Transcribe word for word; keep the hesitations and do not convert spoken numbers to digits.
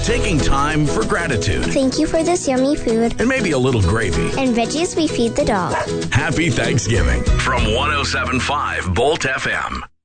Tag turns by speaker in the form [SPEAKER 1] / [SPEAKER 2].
[SPEAKER 1] taking time for gratitude.
[SPEAKER 2] Thank you for this yummy food.
[SPEAKER 1] And maybe a little gravy.
[SPEAKER 2] And veggies we feed the dog.
[SPEAKER 1] Happy Thanksgiving from one oh seven point five Bolt F M.